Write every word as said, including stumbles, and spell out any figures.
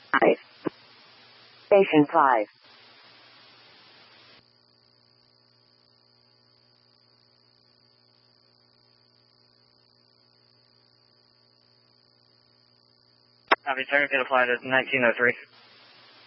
five. Station five. Copy, sir. Could apply to nineteen oh three.